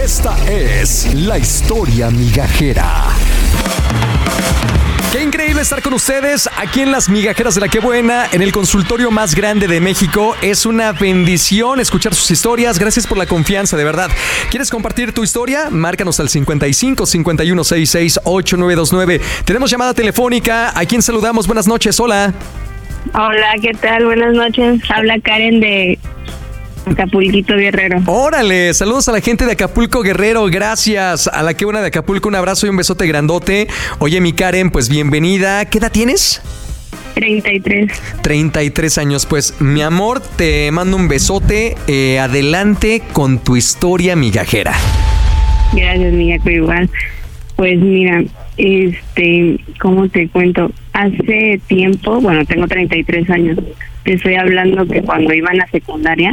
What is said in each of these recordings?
Esta es la historia migajera. Qué increíble estar con ustedes aquí en Las Migajeras de la Qué Buena, en el consultorio más grande de México. Es una bendición escuchar sus historias. Gracias por la confianza, de verdad. ¿Quieres compartir tu historia? Márcanos al 55 51 66 8929. Tenemos llamada telefónica. ¿A quién saludamos? Buenas noches. Hola. Hola, ¿qué tal? Buenas noches. Habla Karen de Acapulquito Guerrero. Órale, saludos a la gente de Acapulco Guerrero, gracias a la Qué Buena de Acapulco, un abrazo y un besote grandote. Oye, mi Karen, pues bienvenida. ¿Qué edad tienes? 33. 33 años, pues mi amor, te mando un besote. Adelante con tu historia migajera. Gracias, Migaco, igual. Pues mira, ¿cómo te cuento? Hace tiempo, bueno, tengo 33 años. Te estoy hablando que cuando iba en la secundaria,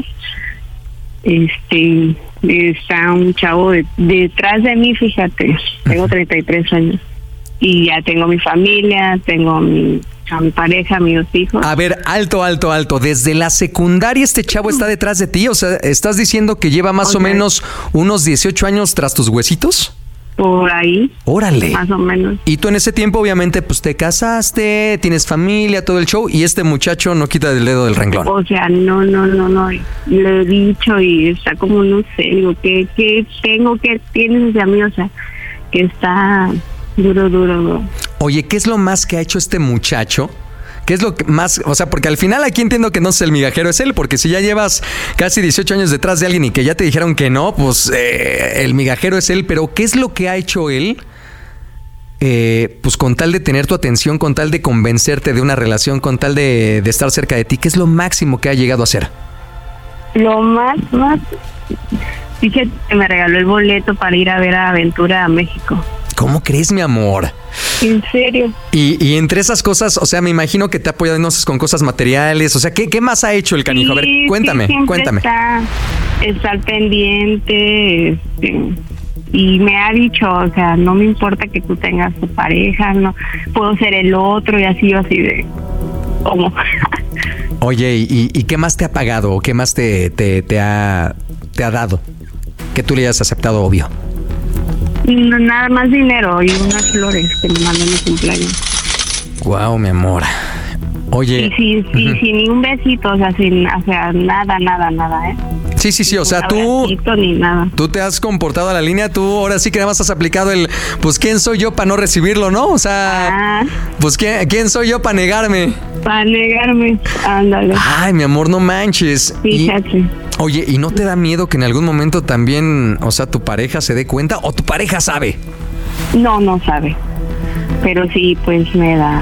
está un chavo detrás de mí, fíjate. Tengo 33 años. Y ya tengo mi familia, tengo a mi pareja, mis 2 hijos. A ver, alto. Desde la secundaria este chavo está detrás de ti. O sea, ¿estás diciendo que lleva más o menos unos 18 años tras tus huesitos? Por ahí. Órale. Más o menos. Y tú en ese tiempo, obviamente, pues te casaste, tienes familia, todo el show, y este muchacho no quita el dedo del renglón. O sea, no. Le he dicho y está como, no sé, digo, ¿qué tienes hacia mí? O sea, que está duro. Oye, ¿qué es lo más que ha hecho este muchacho? ¿Qué es lo que más? O sea, porque al final aquí entiendo que no es el migajero, es él, porque si ya llevas casi 18 años detrás de alguien y que ya te dijeron que no, pues el migajero es él, pero ¿qué es lo que ha hecho él? Pues con tal de tener tu atención, con tal de convencerte de una relación, con tal de estar cerca de ti, ¿qué es lo máximo que ha llegado a hacer? Lo más, fíjate que me regaló el boleto para ir a ver a Aventura a México. ¿Cómo crees, mi amor? ¿En serio? Y entre esas cosas, o sea, me imagino que te ha apoyado entonces con cosas materiales. O sea, ¿qué más ha hecho el canijo? A ver, cuéntame. Está al pendiente, y me ha dicho, o sea, no me importa que tú tengas tu pareja, no puedo ser el otro, y así de ¿cómo? Oye, ¿y qué más te ha pagado o qué más te ha dado? Que tú le hayas aceptado, obvio. No, nada más dinero y unas flores que me mandó en mi cumpleaños. Guau, mi amor. Oye. Sí, sin ni un besito, o sea, nada, ¿eh? Sí, o sea, tú ni nada. Tú te has comportado a la línea, tú ahora sí que nada más has aplicado pues ¿quién soy yo para no recibirlo, no? O sea, pues ¿quién soy yo para negarme? Para negarme, ándale. Ay, mi amor, no manches. Fíjate. Oye, ¿y no te da miedo que en algún momento también, o sea, tu pareja se dé cuenta o tu pareja sabe? No sabe. Pero sí, pues me da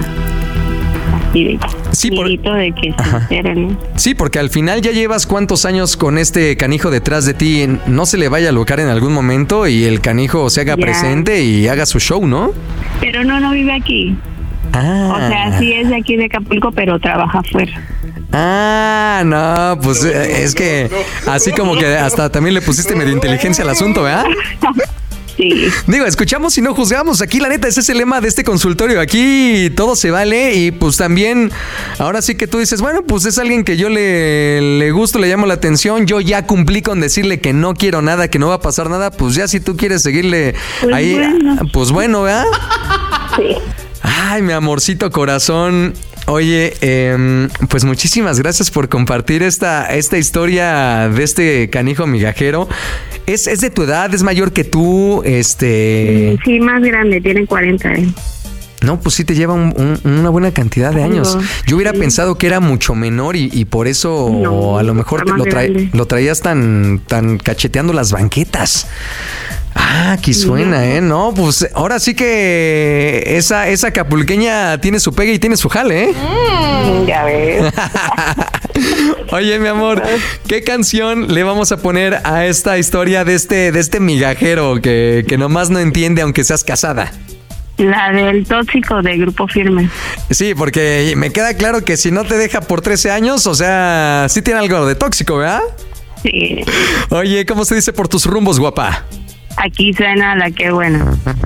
miedito de que se entere, ¿no? Sí, porque al final ya llevas cuántos años con este canijo detrás de ti. No se le vaya a alocar en algún momento y el canijo se haga presente y haga su show, ¿no? Pero no vive aquí. O sea, sí es de aquí de Acapulco, pero trabaja afuera. No, pues es que así como que hasta también le pusiste medio inteligencia al asunto, ¿verdad? Sí. Digo, escuchamos y no juzgamos. Aquí, la neta, ese es el lema de este consultorio. Aquí todo se vale y pues también, ahora sí que tú dices, bueno, pues es alguien que yo le gusto, le llamo la atención. Yo ya cumplí con decirle que no quiero nada, que no va a pasar nada. Pues ya si tú quieres seguirle pues ahí, pues bueno, ¿verdad? Sí. Ay, mi amorcito corazón. Oye, pues muchísimas gracias por compartir esta historia de este canijo migajero. ¿Es de tu edad? ¿Es mayor que tú? Sí, más grande, tiene 40 años. No, pues sí te lleva una buena cantidad de años. Yo hubiera pensado que era mucho menor y por eso a lo mejor lo traías tan cacheteando las banquetas. Aquí suena, No, pues ahora sí que esa acapulqueña tiene su pegue y tiene su jale, Ya ves. Oye, mi amor, ¿qué canción le vamos a poner a esta historia de este migajero que nomás no entiende aunque seas casada? La del Tóxico de Grupo Firme. Sí, porque me queda claro que si no te deja por 13 años, o sea, sí tiene algo de tóxico, ¿verdad? Sí. Oye, ¿cómo se dice por tus rumbos, guapa? Aquí suena La Qué Buena.